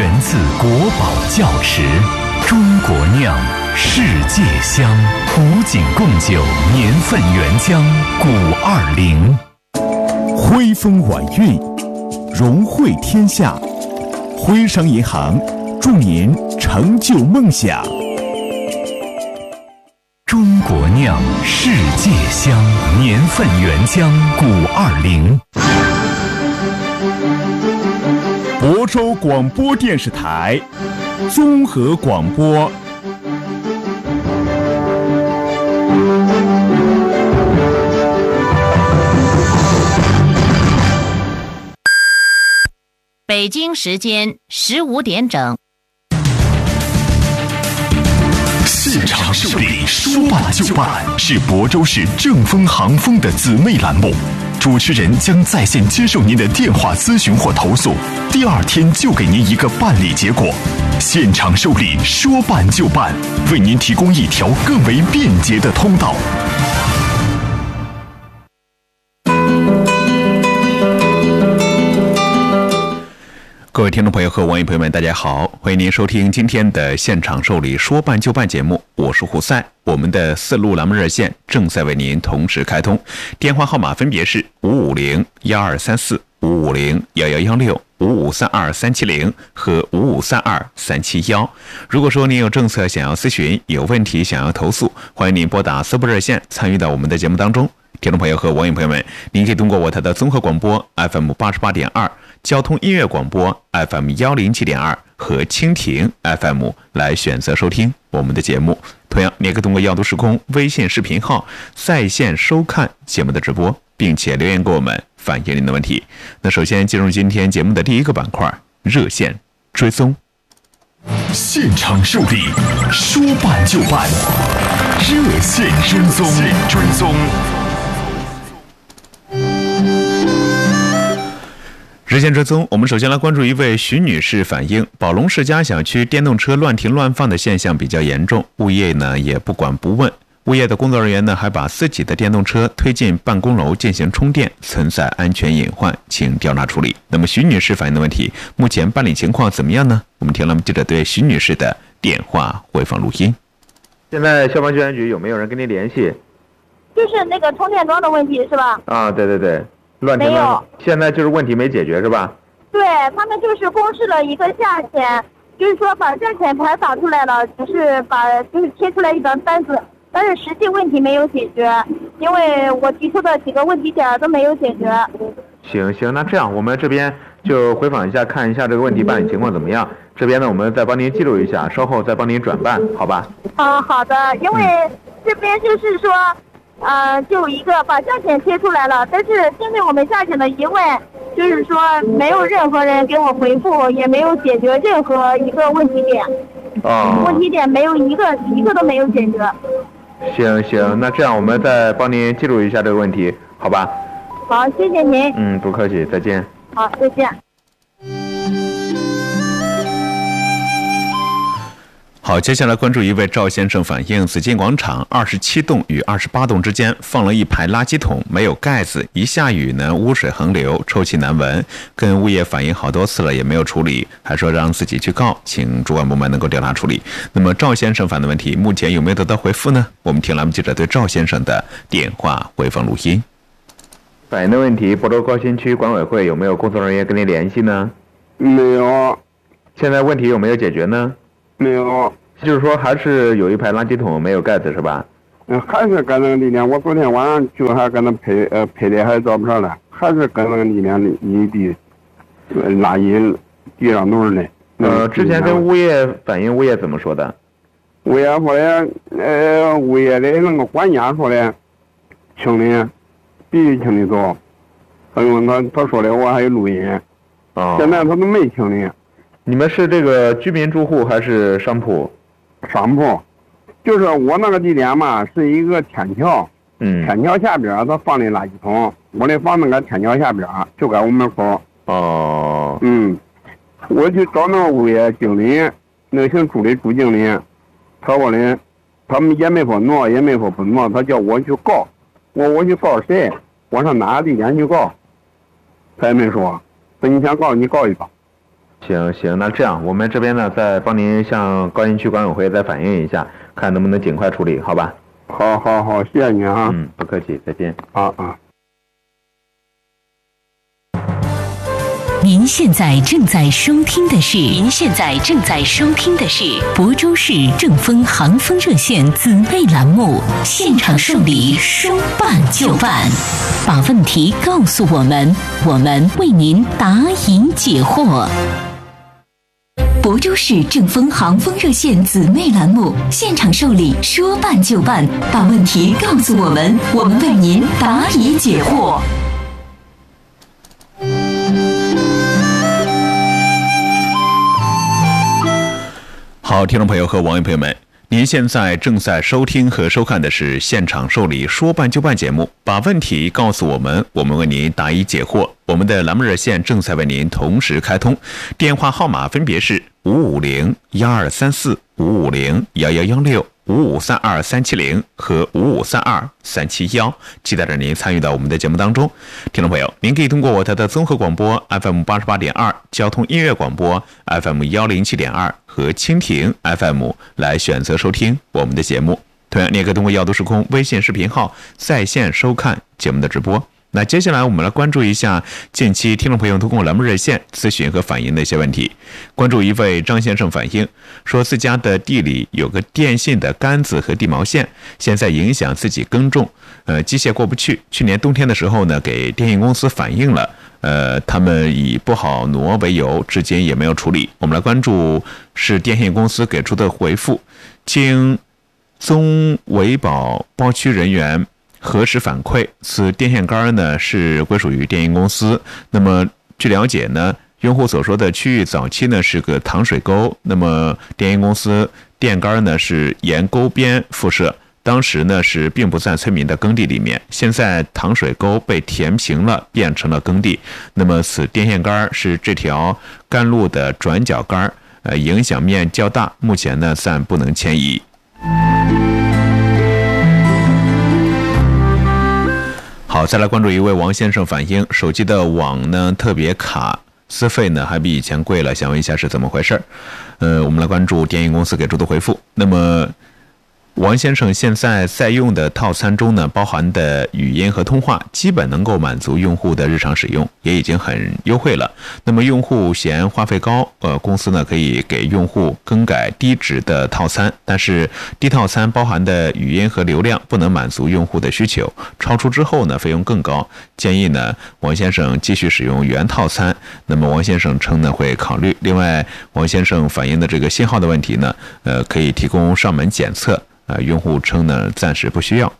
源自国宝窖池，中国酿，世界香。古井贡酒年份原浆520， 徽风晚运，荣汇天下。徽商银行祝您成就梦想。 中国酿，世界香，年份原浆520。 亳州广播电视台综合广播。 北京时间15点整。 现场受理，说办就办，是亳州市正风航风的姊妹栏目。主持人将在线接受您的电话咨询或投诉，第2天就给您一个办理结果。现场受理，说办就办，为您提供一条更为便捷的通道。各位听众朋友和网友朋友们，大家好，欢迎您收听今天的现场受理说办就办节目，我是胡赛。我们的4路栏目热线正在为您同时开通，电话号码分别是550-1234、550-1116、5532370和5532371。如果说您有政策想要咨询，有问题想要投诉，欢迎您拨打4部热线参与到我们的节目当中。听众朋友和网友朋友们，您可以通过我台的综合广播 FM 88.2、交通音乐广播 FM 107.2和蜻蜓 FM 来选择收听我们的节目。同样，你也可以通过耀都时空微信视频号在线收看节目的直播，并且留言给我们反映您的问题。那首先进入今天节目的第一个板块，热线追踪。现场受理，说办就办，热线追踪。热线追踪，我们首先来关注一位徐女士反映，宝龙世家小区电动车乱停乱放的现象比较严重，物业呢也不管不问，物业的工作人员呢还把自己的电动车推进办公楼进行充电，存在安全隐患，请调查处理。那么徐女士反映的问题，目前办理情况怎么样呢？我们听了记者对徐女士的电话回放录音。 现在消防救援局有没有人跟您联系？ 就是那个充电桩的问题是吧？ 啊，对对对，乱停了，现在就是问题没解决是吧？ 对，他们就是公示了一个价钱，就是说把价钱牌打出来了，就是贴出来一张单子，但是实际问题没有解决，因为我提出的几个问题点都没有解决。 行，那这样我们这边就回访一下，看一下这个问题办理情况怎么样。这边呢，我们再帮您记录一下，稍后再帮您转办，好吧？ 好的，因为这边就是说。就一个把价钱贴出来了，但是针对我们价钱的疑问，就是说没有任何人给我回复，也没有解决任何一个问题点。问题点没有一个都没有解决。 行，那这样我们再帮您记录一下这个问题，好吧？ 好，谢谢您。 不客气，再见。 好，再见。 好，接下来关注一位赵先生反映，紫金广场27栋与28栋之间放了一排垃圾桶，没有盖子，一下雨呢，污水横流，臭气难闻。跟物业反映好多次了，也没有处理，还说让自己去告，请主管部门能够调查处理。那么赵先生反映的问题，目前有没有得到回复呢？我们听栏目记者对赵先生的电话回放录音。 反映的问题，亳州高新区管委会有没有工作人员跟您联系呢？ 没有。 现在问题有没有解决呢？ 没有， 就是说还是有一排垃圾桶没有盖子是吧？ 还是搁那个地点，我昨天晚上就还搁那配的还找不着了，还是搁那个地点一地垃圾地上都是的。 之前跟物业反映，物业怎么说的？ 物业说的，物业的那个管家说的，清理，必须清理走。他说的我还有录音。现在他都没清理。 你们是这个居民住户还是商铺？ 商铺，就是我那个地点嘛，是一个天桥，天桥下边他放的垃圾桶，我的房子搁天桥下边，就在我门口。我去找那个物业经理，那个姓朱的朱经理，他说的，他们也没说挪，也没说不挪，他叫我去告，我去告谁？我上哪个地点去告？他也没说，说你想告你告一告。 行，那这样我们这边呢，再帮您向高新区管委会再反映一下，看能不能尽快处理，好吧？ 好，谢谢您啊。 不客气，再见。 啊。 您现在正在收听的是亳州市正风航风热线姊妹栏目《现场受理说办就办》，把问题告诉我们，我们为您答疑解惑。亳州市正风航风热线姊妹栏目《现场受理说办就办》，把问题告诉我们，我们为您答疑解惑。 好，听众朋友和网友朋友们，您现在正在收听和收看的是现场受理说办就办节目，把问题告诉我们，我们为您答疑解惑。我们的栏目热线正在为您同时开通，电话号码分别是550-1234、550-1116、5532370和5532371，期待着您参与到我们的节目当中。听众朋友，您可以通过我的综合广播 FM88.2、交通音乐广播 FM107.2 和蜻蜓 FM 来选择收听我们的节目。同样，你也可以通过耀都时空微信视频号在线收看节目的直播。那接下来我们来关注一下近期听众朋友通过栏目热线咨询和反映的一些问题。关注一位张先生反映说，自家的地里有个电信的杆子和地毛线，现在影响自己耕种，机械过不去。去年冬天的时候呢，给电信公司反映了，他们以不好挪为由，至今也没有处理。我们来关注是电信公司给出的回复，经综维保包区人员核实反馈，此电线杆呢是归属于电信公司。那么据了解呢，用户所说的区域早期呢是个糖水沟，那么电信公司电杆呢是沿沟边附设，当时呢是并不在村民的耕地里面，现在糖水沟被填平了，变成了耕地。那么此电线杆是这条干路的转角杆，影响面较大，目前呢暂不能迁移。好，再来关注一位王先生反映，手机的网呢特别卡，资费呢还比以前贵了，想问一下是怎么回事？我们来关注电信公司给出的回复。那么王先生现在在用的套餐中呢，包含的语音和通话基本能够满足用户的日常使用，也已经很优惠了。那么用户嫌话费高，公司呢可以给用户更改低值的套餐，但是低套餐包含的语音和流量不能满足用户的需求，超出之后呢费用更高。建议呢王先生继续使用原套餐。那么王先生称呢会考虑。另外，王先生反映的这个信号的问题呢，可以提供上门检测。用户称呢暂时不需要。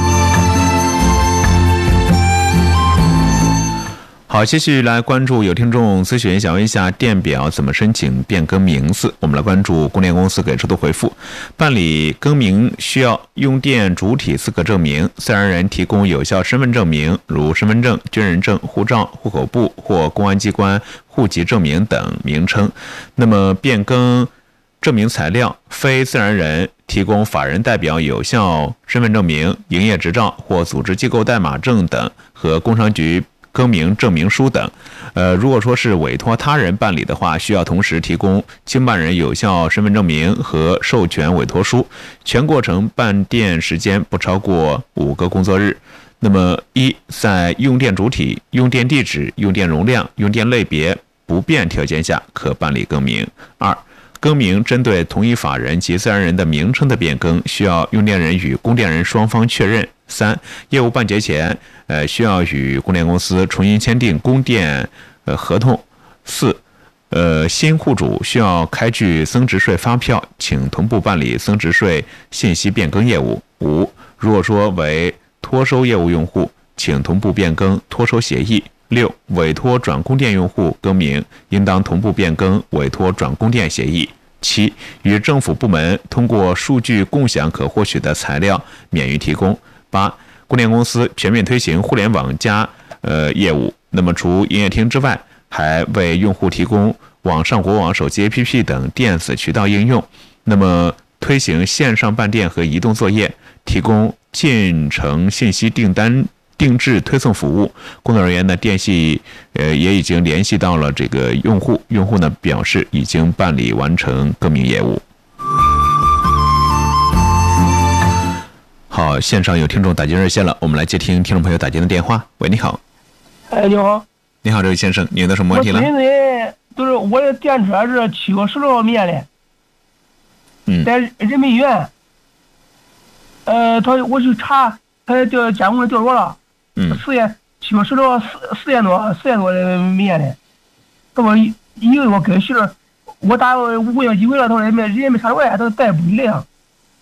好，继续来关注有听众咨询，想问一下电表怎么申请变更名字。我们来关注供电公司给出的回复，办理更名需要用电主体资格证明，自然人提供有效身份证明，如身份证、军人证、护照、户口簿或公安机关户籍证明等名称。那么变更证明材料，非自然人提供法人代表有效身份证明、营业执照或组织机构代码证等和工商局更名证明书等。如果说是委托他人办理的话，需要同时提供经办人有效身份证明和授权委托书，全过程办电时间不超过5个工作日。那么一，在用电主体、用电地址、用电容量、用电类别不变条件下可办理更名。二，更名针对同一法人及自然人的名称的变更，需要用电人与供电人双方确认。三，业务办结前，需要与供电公司重新签订供电合同。四，新户主需要开具增值税发票，请同步办理增值税信息变更业务。五，如果说为托收业务用户，请同步变更托收协议。六，委托转供电用户更名，应当同步变更委托转供电协议。七，与政府部门通过数据共享可获取的材料免于提供。八，供电公司全面推行互联网加业务，那么除营业厅之外，还为用户提供网上国网、手机 APP 等电子渠道应用。那么推行线上办电和移动作业，提供进程信息订单定制推送服务。工作人员呢联系也已经联系到了这个用户，用户呢表示已经办理完成更名业务。好，线上有听众打进热线了，我们来接听听众朋友打进的电话。喂，你好。 你好。 你好，这位先生，您有什么问题了？ 我现在就是我的电车是7月16号灭的，在人民医院。我去查，他调监控调着了。7月16号4点多的灭的。他说以为我跟去了，我打5月几回了，他说人家没查出来，他逮不离了。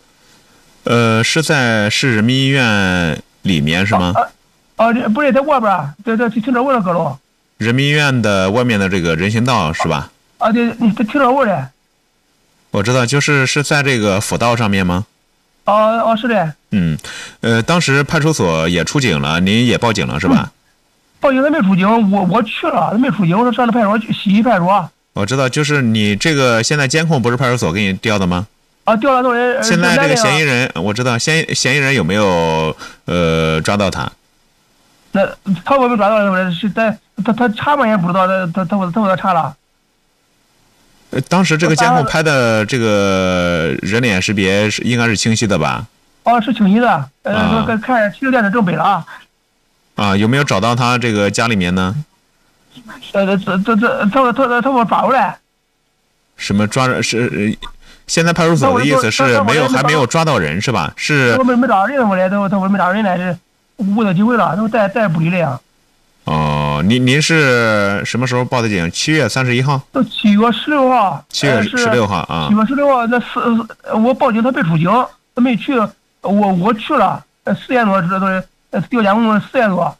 是人民医院里面是吗？ 不是在外边，在停车位的阁楼。 人民医院的外面的这个人行道是吧？ 对，停车位的。 我知道，是在这个辅道上面吗？ 是的。 当时派出所也出警了，您也报警了是吧？ 报警他没出警，我去了，他没出警，我上了派出所，西溪派出所。 我知道，就是你这个现在监控不是派出所给你调的吗？ 调了多人。 现在这个嫌疑人，我知道嫌疑人有没有抓到他？ 那他我没抓到，是他查嘛也不知道，他查了。 当时这个监控拍的这个人脸识别应该是清晰的吧？ 是清晰的。看汽车电车正北了啊。 有没有找到他这个家里面呢？ 他我抓回来。 什么抓着是？现在派出所的意思是还没有抓到人是吧？是。 我没抓人，我没抓人来是误的机会了，都逮不离了呀。 您是什么时候报的警？7月31号。 都7月16号。 7月16号啊。 7月16号，那我报警，他没出警，他没去，我去了，4点多，这都是调监控4点多。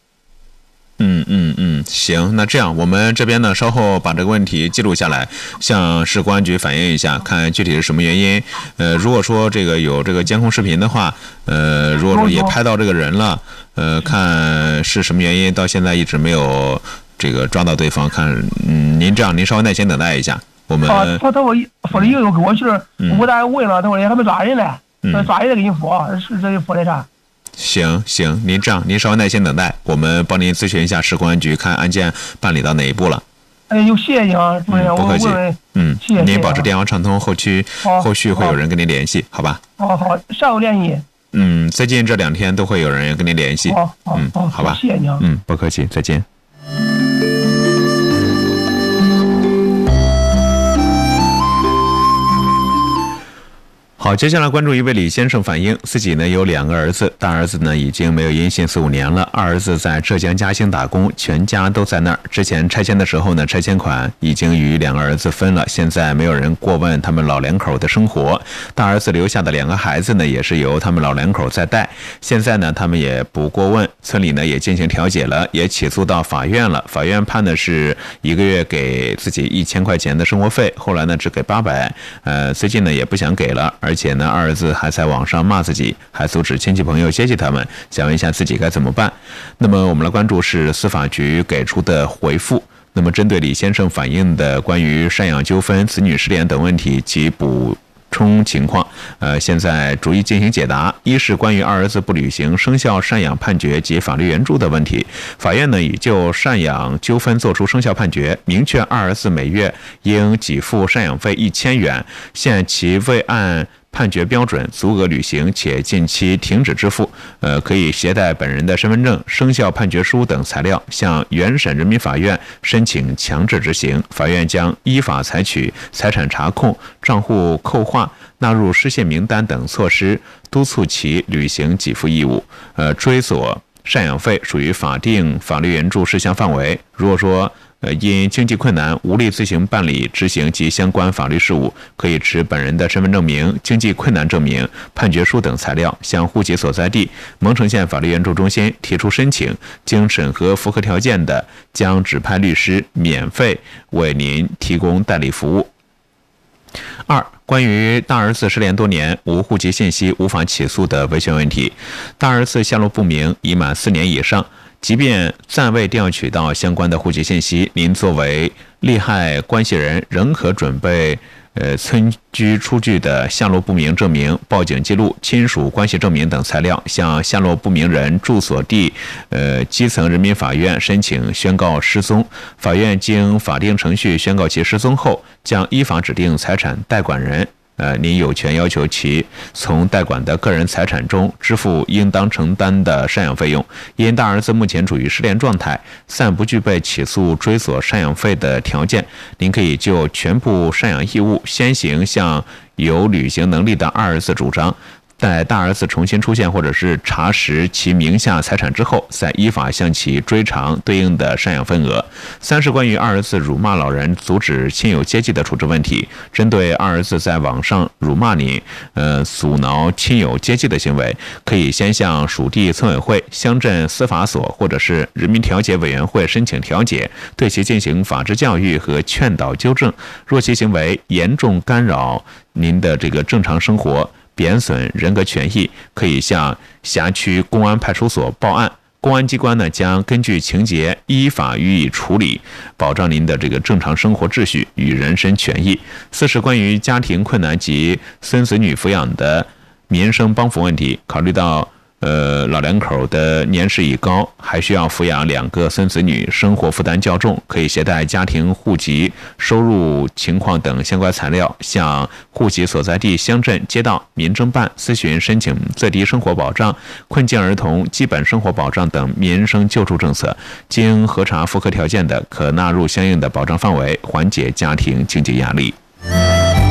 行，那这样我们这边呢，稍后把这个问题记录下来，向市公安局反映一下，看具体是什么原因。如果说这个有这个监控视频的话，如果说也拍到这个人了，看是什么原因，到现在一直没有这个抓到对方。看，您稍微耐心等待一下。我们他说说了一个给我去，我打问了，他说还没抓人呢，抓人再给你说，是这就说的啥？ 行，您稍微耐心等待，我们帮您咨询一下市公安局，看案件办理到哪一步了。 谢谢您啊，主任， 不客气。 谢谢。 您保持电话畅通，后续会有人跟您联系，好吧？ 好，下午联系。 最近这2天都会有人跟您联系。好吧。 谢谢您啊。 不客气，再见。好，接下来关注一位李先生反映，自己呢有2个儿子，大儿子呢已经没有音信4、5年了，二儿子在浙江嘉兴打工，全家都在那儿。之前拆迁的时候呢，拆迁款已经与2个儿子分了，现在没有人过问他们老两口的生活。大儿子留下的2个孩子呢，也是由他们老两口在带，现在呢他们也不过问，村里呢也进行调解了，也起诉到法院了。法院判的是1个月给自己1000块钱的生活费，后来呢只给800，最近呢也不想给了。而且呢，二儿子还在网上骂自己，还阻止亲戚朋友接济他们，想问一下自己该怎么办。那么我们来关注是司法局给出的回复。那么针对李先生反映的关于赡养纠纷、子女失联等问题及补充情况，现在逐一进行解答。一是关于二儿子不履行生效赡养判决及法律援助的问题，法院呢已就赡养纠纷作出生效判决，明确二儿子每月应给付赡养费1000元，现其未按判决标准足额履行且近期停止支付，可以携带本人的身份证、生效判决书等材料向原审人民法院申请强制执行，法院将依法采取财产查控、账户扣划、纳入失信名单等措施，督促其履行给付义务。追索赡养费属于法定法律援助事项范围。如果说因经济困难无力自行办理执行及相关法律事务，可以持本人的身份证明、经济困难证明、判决书等材料，向户籍所在地蒙城县法律援助中心提出申请，经审核符合条件的，将指派律师免费为您提供代理服务。2. 关于大儿子失联多年无户籍信息无法起诉的维权问题，大儿子下落不明已满4年以上， 即便暂未调取到相关的户籍信息，您作为利害关系人仍可准备村居出具的下落不明证明、报警记录、亲属关系证明等材料，向下落不明人住所地基层人民法院申请宣告失踪。法院经法定程序宣告其失踪后，将依法指定财产代管人。您有权要求其从代管的个人财产中支付应当承担的赡养费用。因大儿子目前处于失联状态，暂不具备起诉追索赡养费的条件，您可以就全部赡养义务先行向有履行能力的二儿子主张。待大儿子重新出现或者是查实其名下财产之后，再依法向其追偿对应的赡养份额。3是关于二儿子辱骂老人、阻止亲友接济的处置问题。针对二儿子在网上辱骂您、阻挠亲友接济的行为，可以先向属地村委会、乡镇司法所或者是人民调解委员会申请调解，对其进行法治教育和劝导纠正。若其行为严重干扰您的这个正常生活，贬损人格权益，可以向辖区公安派出所报案，公安机关呢将根据情节依法予以处理，保障您的这个正常生活秩序与人身权益。4是关于家庭困难及孙子女抚养的民生帮扶问题，考虑到老两口的年事已高，还需要抚养2个孙子女，生活负担较重，可以携带家庭户籍、收入情况等相关材料，向户籍所在地乡镇街道民政办咨询申请最低生活保障、困境儿童基本生活保障等民生救助政策，经核查符合条件的，可纳入相应的保障范围，缓解家庭经济压力。